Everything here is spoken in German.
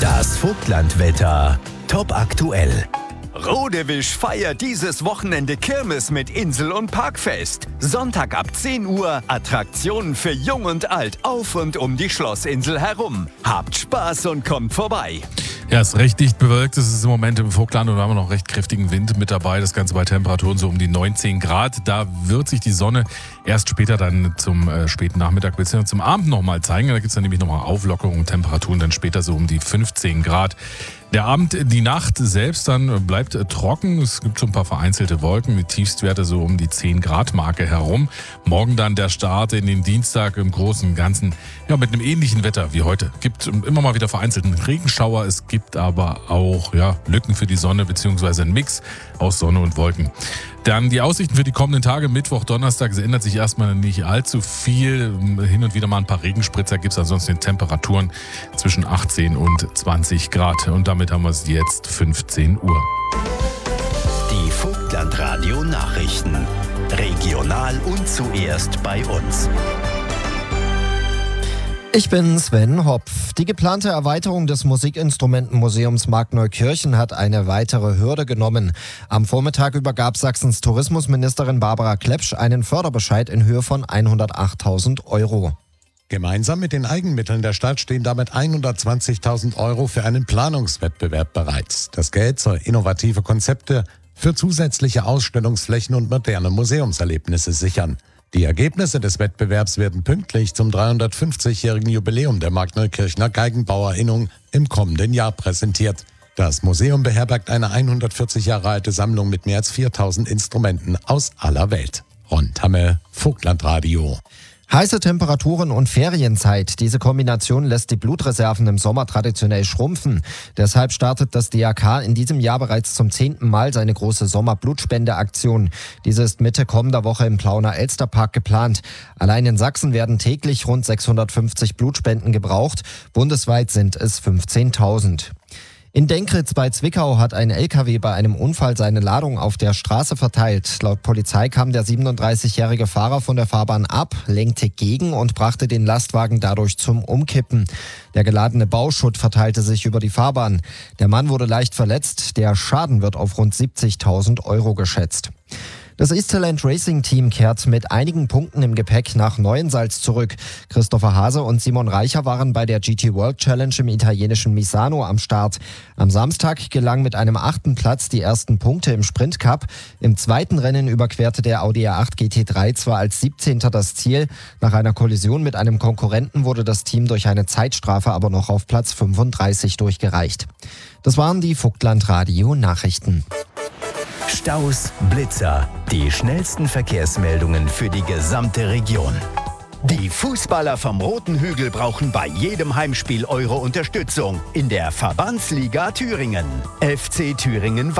Das Vogtlandwetter. Top aktuell. Rodewisch feiert dieses Wochenende Kirmes mit Insel- und Parkfest. Sonntag ab 10 Uhr Attraktionen für Jung und Alt auf und um die Schlossinsel herum. Habt Spaß und kommt vorbei. Ja, es ist recht dicht bewölkt. Es ist im Moment im Vogtland und da haben wir noch recht kräftigen Wind mit dabei. Das Ganze bei Temperaturen so um die 19 Grad. Da wird sich die Sonne erst später dann zum späten Nachmittag bzw. zum Abend nochmal zeigen. Da gibt es dann nämlich nochmal Auflockerungen, Temperaturen dann später so um die 15 Grad. Der Abend, die Nacht selbst dann bleibt trocken. Es gibt so ein paar vereinzelte Wolken mit Tiefstwerte so um die 10 Grad Marke herum. Morgen dann der Start in den Dienstag im Großen und Ganzen ja, mit einem ähnlichen Wetter wie heute. Gibt immer mal wieder vereinzelten Regenschauer. Es gibt aber auch Lücken für die Sonne bzw. ein Mix aus Sonne und Wolken. Dann die Aussichten für die kommenden Tage, Mittwoch, Donnerstag, es ändert sich erstmal nicht allzu viel. Hin und wieder mal ein paar Regenspritzer gibt es, ansonsten Temperaturen zwischen 18 und 20 Grad. Und damit haben wir es jetzt 15 Uhr. Die Vogtlandradio Nachrichten. Regional und zuerst bei uns. Ich bin Sven Hopf. Die geplante Erweiterung des Musikinstrumentenmuseums Markneukirchen hat eine weitere Hürde genommen. Am Vormittag übergab Sachsens Tourismusministerin Barbara Klepsch einen Förderbescheid in Höhe von 108.000 Euro. Gemeinsam mit den Eigenmitteln der Stadt stehen damit 120.000 Euro für einen Planungswettbewerb bereit. Das Geld soll innovative Konzepte für zusätzliche Ausstellungsflächen und moderne Museumserlebnisse sichern. Die Ergebnisse des Wettbewerbs werden pünktlich zum 350-jährigen Jubiläum der Markneukirchener Geigenbauerinnung im kommenden Jahr präsentiert. Das Museum beherbergt eine 140 Jahre alte Sammlung mit mehr als 4.000 Instrumenten aus aller Welt. Ron Tamme, Vogtlandradio. Heiße Temperaturen und Ferienzeit. Diese Kombination lässt die Blutreserven im Sommer traditionell schrumpfen. Deshalb startet das DRK in diesem Jahr bereits zum 10. Mal seine große Sommerblutspendeaktion. Diese ist Mitte kommender Woche im Plauner Elsterpark geplant. Allein in Sachsen werden täglich rund 650 Blutspenden gebraucht. Bundesweit sind es 15.000. In Denkritz bei Zwickau hat ein LKW bei einem Unfall seine Ladung auf der Straße verteilt. Laut Polizei kam der 37-jährige Fahrer von der Fahrbahn ab, lenkte gegen und brachte den Lastwagen dadurch zum Umkippen. Der geladene Bauschutt verteilte sich über die Fahrbahn. Der Mann wurde leicht verletzt. Der Schaden wird auf rund 70.000 Euro geschätzt. Das Easterland Racing Team kehrt mit einigen Punkten im Gepäck nach Neuensalz zurück. Christopher Hase und Simon Reicher waren bei der GT World Challenge im italienischen Misano am Start. Am Samstag gelang mit einem 8. Platz die ersten Punkte im Sprint Cup. Im zweiten Rennen überquerte der Audi A8 GT3 zwar als 17. das Ziel. Nach einer Kollision mit einem Konkurrenten wurde das Team durch eine Zeitstrafe aber noch auf Platz 35 durchgereicht. Das waren die Vogtlandradio Nachrichten. Staus, Blitzer, die schnellsten Verkehrsmeldungen für die gesamte Region. Die Fußballer vom Roten Hügel brauchen bei jedem Heimspiel eure Unterstützung in der Verbandsliga Thüringen. FC Thüringen